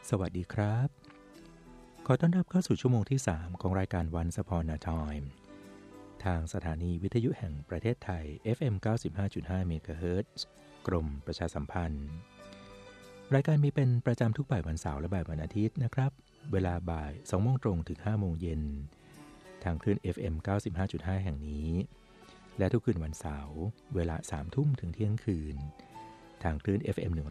สวัสดีครับขอต้อนรับเข้าสู่ชั่วโมงที่3ของรายการ Once Upon a Time ทางสถานีวิทยุแห่งประเทศไทย FM 95.5 เมกะเฮิรตซ์กรมประชาสัมพันธ์รายการมีเป็นประจำทุกบ่ายวันเสาร์และบ่ายวันอาทิตย์นะครับเวลาบ่าย2 โมงตรงถึง5 โมงเย็นทางคลื่น FM 95.5 แห่งนี้และทุกคืนวันเสาร์เวลา 3 ทุ่มถึงเที่ยงคืนทางคลื่น FM 105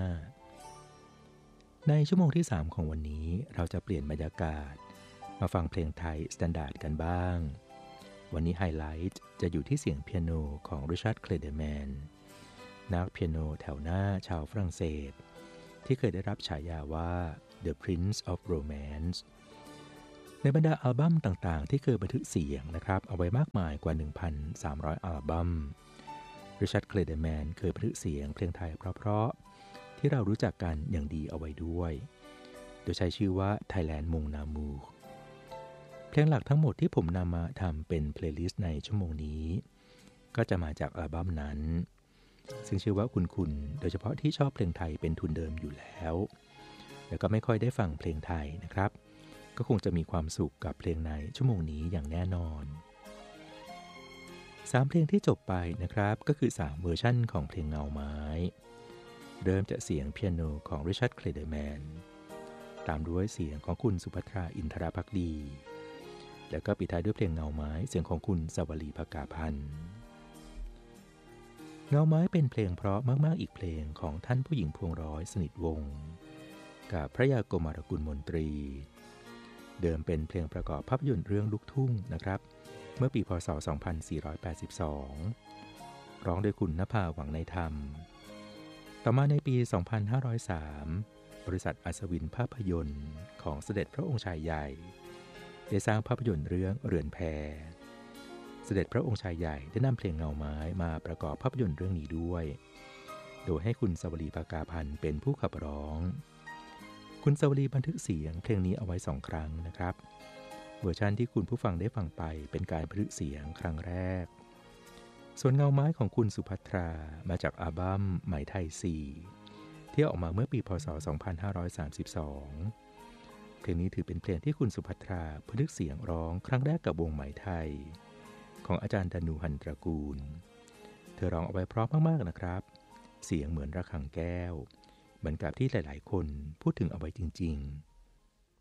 ในชั่วโมงที่3ของวันนี้เราจะเปลี่ยนบรรยากาศมาฟังเพลงไทยสแตนดาร์ดกันบ้างวันนี้ไฮไลท์จะอยู่ที่เสียงเปียโนของริชาร์ด เคลเดอร์แมนนักเปียโนแถวหน้าชาวฝรั่งเศสที่เคยได้รับฉายาว่า The Prince of Romance ในบรรดาอัลบั้มต่างๆที่เคยบันทึกเสียงนะครับเอาไว้มากมายกว่า 1,300 อัลบั้มริชาร์ด เคลเดอร์แมนเคยบันทึกเสียงเพลงไทยเพราะๆที่เรารู้จักกันอย่างดีเอาไว้ด้วยโดยใช้ชื่อว่า Thailand Mon Amour เพลงหลักทั้งหมดที่ผมนำมาทำเป็นเพลย์ลิสต์ในชั่วโมงนี้ก็จะมาจากอัลบั้มนั้นซึ่งเชื่อว่าคุณโดยเฉพาะที่ชอบเพลงไทยเป็นทุนเดิมอยู่แล้วแล้วก็ไม่ค่อยได้ฟังเพลงไทยนะครับก็คงจะมีความสุขกับเพลงในชั่วโมงนี้อย่างแน่นอน3เพลงที่จบไปนะครับก็คือ3เวอร์ชั่นของเพลงเงาไม้เริ่มจากเสียงเปียโนของริชาร์ด เคลเดอร์แมนตามด้วยเสียงของคุณสุภัทรา อินทรภักดีแล้วก็ปิดท้ายด้วยเพลงเงาไม้เสียงของคุณสวลี ภกาพันธ์เงาไม้เป็นเพลงเพราะมากๆอีกเพลงของท่านผู้หญิงพวงร้อยสนิทวงศ์กับพระยาโกมารกุลมนตรีเดิมเป็นเพลงประกอบภาพยนตร์เรื่องลูกทุ่งนะครับเมื่อปีพ.ศ. 2482ร้องโดยคุณณภา หวังในธรรมต่อมาในปี 2503 บริษัทอัศวินภาพยนตร์ของเสด็จพระองค์ชายใหญ่ได้สร้างภาพยนตร์เรื่องเรือนแพเสด็จพระองค์ชายใหญ่ได้นำเพลงเงาไม้มาประกอบภาพยนตร์เรื่องนี้ด้วยโดยให้คุณสวลี ภกาพันธ์เป็นผู้ขับร้องคุณสวลีบันทึกเสียงเพลงนี้เอาไว้2 ครั้งนะครับเวอร์ชันที่คุณผู้ฟังได้ฟังไปเป็นการบันทึกเสียงครั้งแรกส่วนเงาไม้ของคุณสุภัทรามาจากอัลบั้มไหมไทย4ที่ออกมาเมื่อปีพ.ศ. 2532เพลงนี้ถือเป็นเพลงที่คุณสุภัทราบันทึกเสียงร้องครั้งแรกกับวงไหมไทยของอาจารย์ดนู หันตระกูลเธอร้องเอาไว้เพราะมากๆนะครับเสียงเหมือนระฆังแก้วเหมือนกับที่หลายๆคนพูดถึงเอาไว้จริง